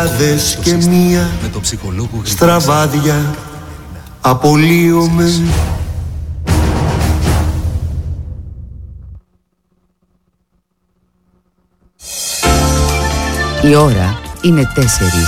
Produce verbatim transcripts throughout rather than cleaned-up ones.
χιλιάδες και μία στραβάδια απολύομαι. Η ώρα είναι τέσσερις.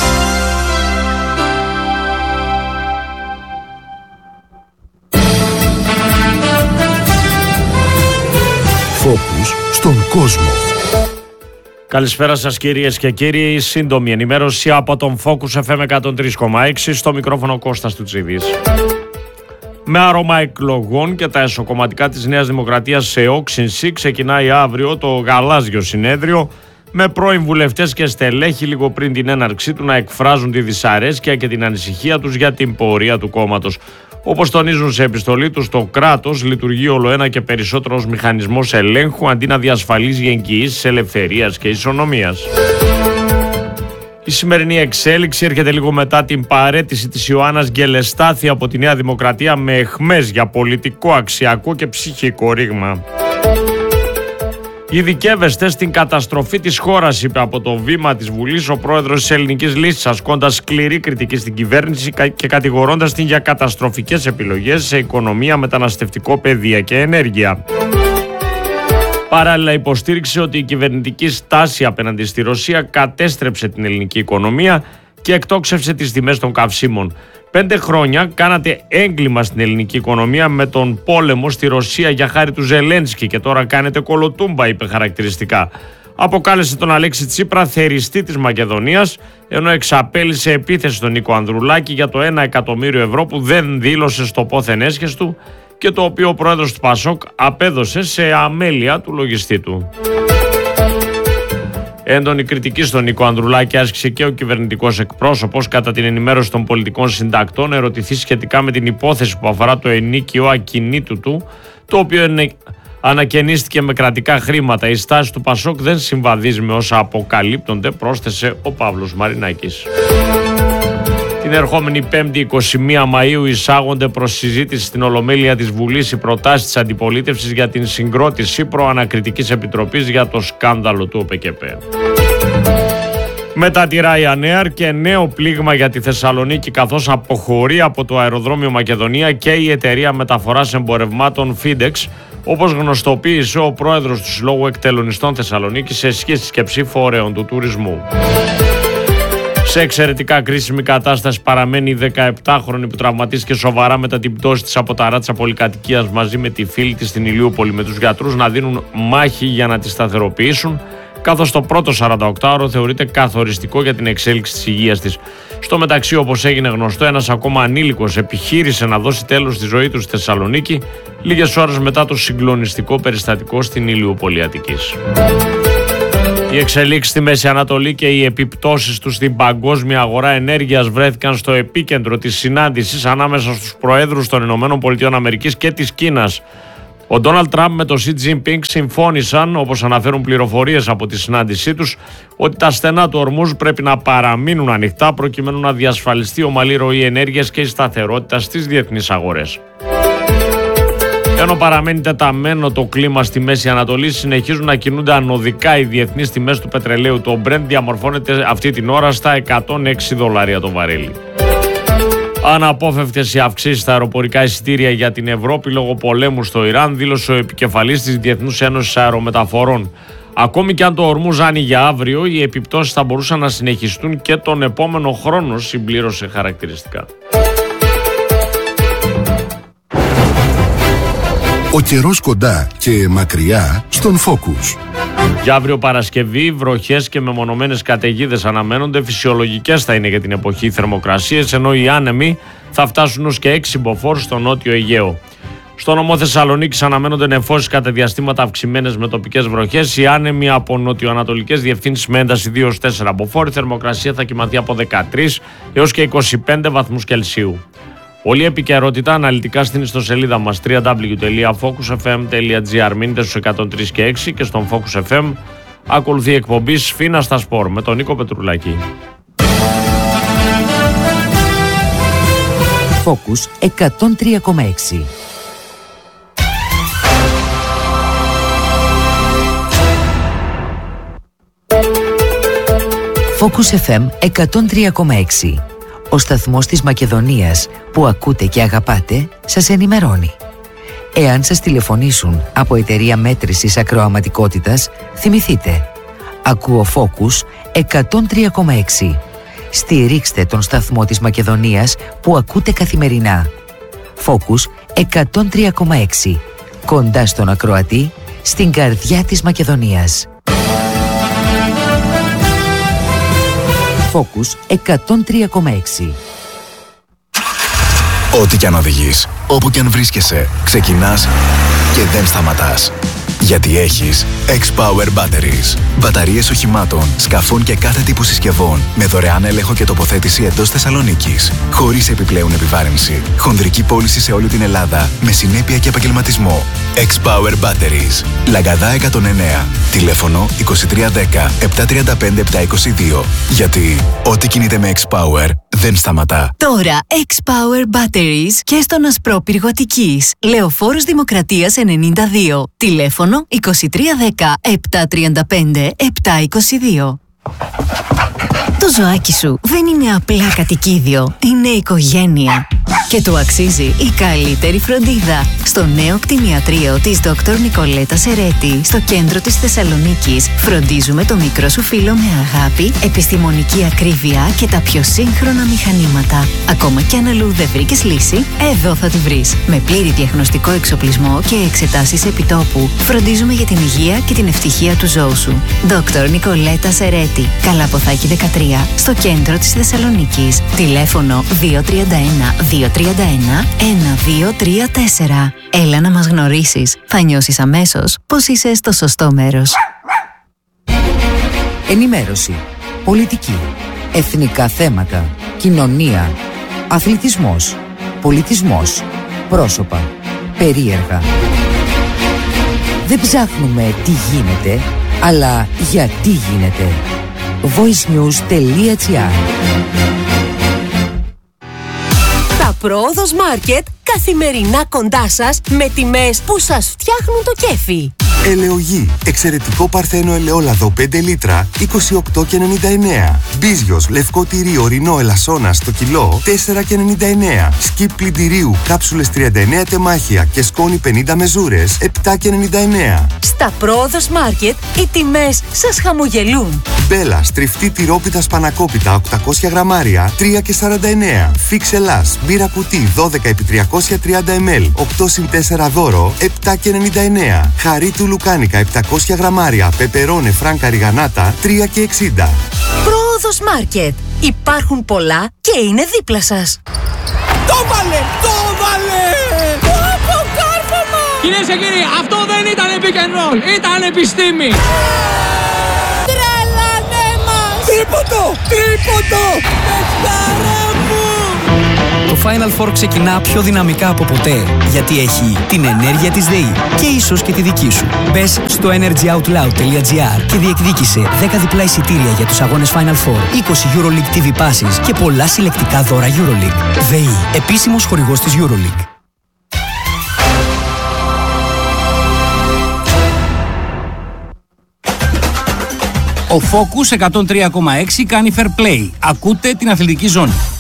Φόκους στον κόσμο. Καλησπέρα σας κυρίες και κύριοι. Σύντομη ενημέρωση από τον Focus εφ εμ εκατόν τρία κόμμα έξι, στο μικρόφωνο Κώστας Τουτσίδης. Με άρωμα εκλογών και τα εσωκομματικά της Νέας Δημοκρατίας σε όξυνση, ξεκινάει αύριο το γαλάζιο συνέδριο, με πρώην βουλευτές και στελέχη λίγο πριν την έναρξή του να εκφράζουν τη δυσαρέσκεια και την ανησυχία τους για την πορεία του κόμματος. Όπως τονίζουν σε επιστολή τους, το κράτος λειτουργεί όλο και περισσότερο ως μηχανισμός ελέγχου αντί να διασφαλίζει εγγυήσεις ελευθερίας και ισονομίας. Η σημερινή εξέλιξη έρχεται λίγο μετά την παραίτηση της Ιωάννας Γκελεστάθη από τη Νέα Δημοκρατία με αιχμές για πολιτικό, αξιακό και ψυχικό ρήγμα. Ειδικεύεστε στην καταστροφή της χώρας, είπε από το βήμα της Βουλής ο πρόεδρος της Ελληνικής Λύσης, ασκώντας σκληρή κριτική στην κυβέρνηση και κατηγορώντας την για καταστροφικές επιλογές σε οικονομία, μεταναστευτικό, παιδεία και ενέργεια. Παράλληλα υποστήριξε ότι η κυβερνητική στάση απέναντι στη Ρωσία κατέστρεψε την ελληνική οικονομία και εκτόξευσε τις τιμές των καυσίμων. Πέντε χρόνια κάνατε έγκλημα στην ελληνική οικονομία με τον πόλεμο στη Ρωσία για χάρη του Ζελένσκι και τώρα κάνετε κολοτούμπα, είπε χαρακτηριστικά. Αποκάλεσε τον Αλέξη Τσίπρα θεριστή της Μακεδονίας, ενώ εξαπέλυσε επίθεση στον Νίκο Ανδρουλάκη για το ένα εκατομμύριο ευρώ που δεν δήλωσε στο πόθεν έσχες του και το οποίο ο πρόεδρος του Πασόκ απέδωσε σε αμέλεια του λογιστή του. Έντονη κριτική στον Νίκο Ανδρουλάκη άσκησε και ο κυβερνητικός εκπρόσωπος κατά την ενημέρωση των πολιτικών συντακτών, ερωτηθεί σχετικά με την υπόθεση που αφορά το ενίκιο ακινήτου του, το οποίο ανακαινίστηκε με κρατικά χρήματα. Η στάση του Πασόκ δεν συμβαδίζει με όσα αποκαλύπτονται, πρόσθεσε ο Παύλος Μαρινάκης. Την ερχόμενη Πέμπτη εικοστή πρώτη Μαΐου εισάγονται προς συζήτηση στην Ολομέλεια της Βουλής οι προτάσεις της αντιπολίτευσης για την συγκρότηση προανακριτικής επιτροπής για το σκάνδαλο του ΟΠΕΚΕΠ. Μετά τη Ryanair και νέο πλήγμα για τη Θεσσαλονίκη, καθώς αποχωρεί από το αεροδρόμιο Μακεδονία και η εταιρεία μεταφοράς εμπορευμάτων FedEx, όπως γνωστοποίησε ο πρόεδρος του Συλλόγου Εκτελονιστών Θεσσαλονίκης σε σύσκεψη φορέων του τουρισμού. Σε εξαιρετικά κρίσιμη κατάσταση παραμένει η δεκαεπτάχρονη που τραυματίστηκε σοβαρά μετά την πτώση της από τα ράτσα πολυκατοικίας μαζί με τη φίλη της στην Ηλιούπολη, με τους γιατρούς να δίνουν μάχη για να τη σταθεροποιήσουν, καθώς το πρώτο σαρανταοκτάωρο θεωρείται καθοριστικό για την εξέλιξη της υγείας της. Στο μεταξύ, όπως έγινε γνωστό, ένας ακόμα ανήλικος επιχείρησε να δώσει τέλος στη ζωή του στη Θεσσαλονίκη λίγες ώρες μετά το συγκλονιστικό περιστατικό στην Ηλιούπολη Αττικής. Οι εξελίξεις στη Μέση Ανατολή και οι επιπτώσεις τους στην παγκόσμια αγορά ενέργειας βρέθηκαν στο επίκεντρο της συνάντησης ανάμεσα στους προέδρους των Ηνωμένων Πολιτειών Αμερικής και της Κίνας. Ο Ντόναλντ Τραμπ με τον Σι Τζινπίνγκ συμφώνησαν, όπως αναφέρουν πληροφορίες από τη συνάντησή τους, ότι τα στενά του Ορμούζ πρέπει να παραμείνουν ανοιχτά προκειμένου να διασφαλιστεί ομαλή ροή ενέργειας και η σταθερότητα στις διεθνείς αγορές. Ενώ παραμένει τεταμένο το κλίμα στη Μέση Ανατολή, συνεχίζουν να κινούνται ανωδικά οι διεθνείς τιμές του πετρελαίου. Το Brent διαμορφώνεται αυτή την ώρα στα εκατόν έξι δολάρια το βαρέλι. Αναπόφευκτες οι αυξήσεις στα αεροπορικά εισιτήρια για την Ευρώπη λόγω πολέμου στο Ιράν, δήλωσε ο επικεφαλής της Διεθνούς Ένωσης Αερομεταφορών. Ακόμη και αν το Ορμούζ άνοιγε αύριο, οι επιπτώσεις θα μπορούσαν να συνεχιστούν και τον επόμενο χρόνο, συμπλήρωσε χαρακτηριστικά. Ο καιρός κοντά και μακριά στον Focus. Για αύριο Παρασκευή, βροχές και μεμονωμένες καταιγίδες αναμένονται. Φυσιολογικές θα είναι για την εποχή οι θερμοκρασίες, ενώ οι άνεμοι θα φτάσουν ως και έξι μποφόρ στο νότιο Αιγαίο. Στο νομό Θεσσαλονίκης αναμένονται νεφώσεις κατά διαστήματα αυξημένες με τοπικές βροχές. Οι άνεμοι από νοτιοανατολικές διευθύνσεις με ένταση δύο έως τέσσερα μποφόρ. Η θερμοκρασία θα κυμανθεί από δεκατρείς έως και είκοσι πέντε βαθμούς Κελσίου. Όλη η επικαιρότητα αναλυτικά στην ιστοσελίδα μας double-u double-u double-u τελεία focus f m τελεία g r. Μείνετε στους εκατόν τρία και έξι και στον Focus εφ εμ ακολουθεί η εκπομπή Σφίνα στα Σπορ με τον Νίκο Πετρουλάκη. Focus εκατόν τρία κόμμα έξι. Focus εφ εμ εκατόν τρία κόμμα έξι. Ο σταθμός της Μακεδονίας που ακούτε και αγαπάτε σας ενημερώνει. Εάν σας τηλεφωνήσουν από εταιρεία μέτρησης ακροαματικότητας, θυμηθείτε. Ακούω Focus εκατόν τρία κόμμα έξι. Στηρίξτε τον σταθμό της Μακεδονίας που ακούτε καθημερινά. Focus εκατόν τρία κόμμα έξι. Κοντά στον ακροατή, στην καρδιά της Μακεδονίας. Focus εκατόν τρία κόμμα έξι. Ό,τι κι αν οδηγείς, όπου κι αν βρίσκεσαι, ξεκινάς και δεν σταματάς. Γιατί έχεις X-Power Batteries. Μπαταρίες οχημάτων, σκαφών και κάθε τύπου συσκευών με δωρεάν έλεγχο και τοποθέτηση εντός Θεσσαλονίκης. Χωρίς επιπλέον επιβάρυνση. Χονδρική πώληση σε όλη την Ελλάδα με συνέπεια και επαγγελματισμό. X-Power Batteries. Λαγκαδά εκατόν εννέα. Τηλέφωνο είκοσι τρία δέκα επτακόσια τριάντα πέντε επτακόσια είκοσι δύο. Γιατί ό,τι κινείται με X-Power δεν σταματά. Τώρα X-Power Batteries και στον Ασπρόπυργο Αττικής. Λεωφόρος Δημοκρατίας ενενήντα δύο. Τηλέφωνο είκοσι τρία δέκα επτακόσια τριάντα πέντε επτακόσια είκοσι δύο. Το ζωάκι σου δεν είναι απλά κατοικίδιο, είναι οικογένεια. Και του αξίζει η καλύτερη φροντίδα. Στο νέο κτηνιατρίο της Δόκτωρ Νικολέτα Σερέτη, στο κέντρο της Θεσσαλονίκης, φροντίζουμε το μικρό σου φίλο με αγάπη, επιστημονική ακρίβεια και τα πιο σύγχρονα μηχανήματα. Ακόμα κι αν αλλού δεν βρήκες λύση, εδώ θα τη βρεις. Με πλήρη διαγνωστικό εξοπλισμό και εξετάσεις επιτόπου, φροντίζουμε για την υγεία και την ευτυχία του ζώου σου. Δόκτωρ Νικολέτα Σερέτη, Καλαποθάκη δεκατρία, στο κέντρο της Θεσσαλονίκης. Τηλέφωνο δύο τρία ένα δύο τρία ένα ένα δύο τρία τέσσερα. Έλα να μας γνωρίσεις. Θα νιώσεις αμέσως πως είσαι στο σωστό μέρος. Ενημέρωση, πολιτική, εθνικά θέματα, κοινωνία, αθλητισμός, πολιτισμός, πρόσωπα, περίεργα. Δεν ψάχνουμε τι γίνεται, αλλά γιατί γίνεται. voicenews.gr. Τα Πρόοδος Μάρκετ καθημερινά κοντά σας με τιμές που σας φτιάχνουν το κέφι. Ελαιογή. Εξαιρετικό παρθένο ελαιόλαδο πέντε λίτρα είκοσι οκτώ και ενενήντα εννέα. Μπίζιος λευκό τυρί ορεινό ελασσόνα στο κιλό τέσσερα και ενενήντα εννέα. Σκιπ πλυντηρίου κάψουλες τριάντα εννέα τεμάχια και σκόνη πενήντα μεζούρες επτά και ενενήντα εννέα. Στα Πρόοδος Μάρκετ οι τιμές σας χαμογελούν. Μπέλα στριφτή τυρόπιτα σπανακόπιτα οκτακόσια γραμμάρια τρία και σαράντα εννέα. Φίξ Ελλάς μπύρα κουτί δώδεκα επί τριακόσια τριάντα μιλιλίτρα οκτώ συν τέσσερα δώρο επτά και ενενήντα εννέα. Χαρί του Λουκάνικα επτακόσια γραμμάρια πεπερώνε φράνκα ριγανάτα τρία και εξήντα. Πρόοδος Μάρκετ. Υπάρχουν πολλά και είναι δίπλα σας. Το βάλε! Το βάλε! Πω κάρφωμα! Κυρίες και κύριοι, αυτό δεν ήταν pick and roll, ήταν επιστήμη! Τρελάνε μας! Τρίποντο! Τρίποντο! Πεχτάρα μου! Το Final Four ξεκινά πιο δυναμικά από ποτέ, γιατί έχει την ενέργεια της ΔΕΗ και ίσως και τη δική σου. Μπες στο energyoutloud τελεία gr και διεκδίκησε δέκα διπλά εισιτήρια για τους αγώνες Final Four, είκοσι EuroLeague τι βι Passes και πολλά συλλεκτικά δώρα EuroLeague. ΔΕΗ, επίσημος χορηγός της EuroLeague. Ο Focus εκατόν τρία κόμμα έξι κάνει fair play. Ακούτε την αθλητική ζώνη.